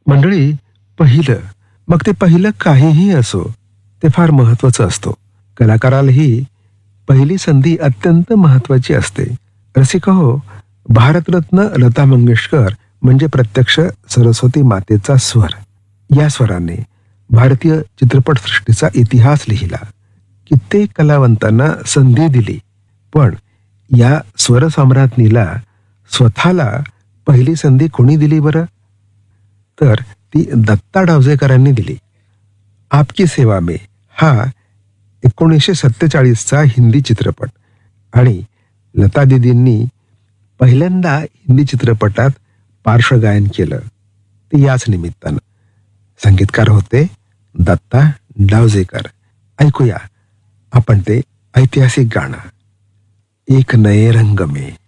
मंडळी, पहिलं, मग ते पहिलं काहीही असो, ते फार महत्वाचं असतो. कलाकारालाही पहिली संधी अत्यंत महत्वाची असते. रसिका हो, भारतरत्न लता मंगेशकर म्हणजे प्रत्यक्ष सरस्वती मातेचा स्वर. या स्वराने भारतीय चित्रपटसृष्टीचा इतिहास लिहिला. कित्येक कलावंतांना संधी दिली, पण या स्वरसम्राज्ञीला स्वतःला पहिली संधी कोणी दिली बरं? तर ती दत्ता डावजेकरांनी दिली. आपकी सेवा में हा 1947चा हिंदी चित्रपट, आणि लता दीदींनी पहिल्यांदा हिंदी चित्रपटात पार्श्वगायन केलं ते याच निमित्तानं. संगीतकार होते दत्ता डावजेकर. ऐकूया आपण ते ऐतिहासिक गाणं, एक नए रंग में.